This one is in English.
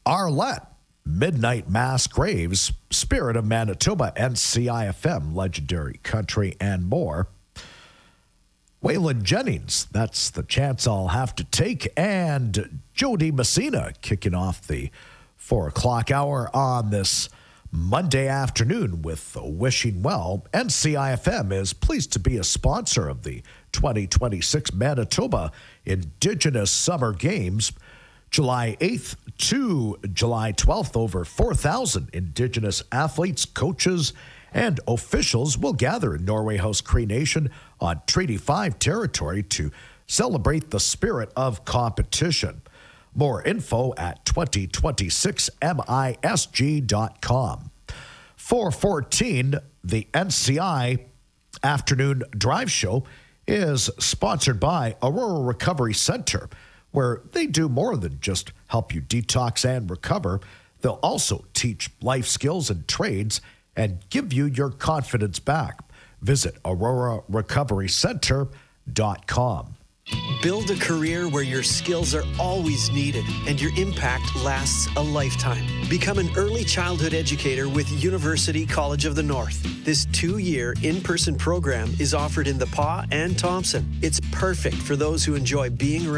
Arlette, Midnight Mass Graves, Spirit of Manitoba, NCIFM, Legendary Country, and more. Waylon Jennings, That's the Chance I'll Have to Take, and Jody Messina kicking off the 4 o'clock hour on this Monday afternoon with Wishing Well. NCIFM is pleased to be a sponsor of the 2026 Manitoba Indigenous Summer Games. July 8th to July 12th, over 4,000 Indigenous athletes, coaches, and officials will gather in Norway House Cree Nation on Treaty 5 territory to celebrate the spirit of competition. More info at 2026misg.com. 4:14, the NCI Afternoon Drive Show is sponsored by Aurora Recovery Center, where they do more than just help you detox and recover. They'll also teach life skills and trades and give you your confidence back. Visit aurorarecoverycenter.com. Build a career where your skills are always needed and your impact lasts a lifetime. Become an early childhood educator with University College of the North. This 2-year in-person program is offered in the PA and Thompson. It's perfect for those who enjoy being around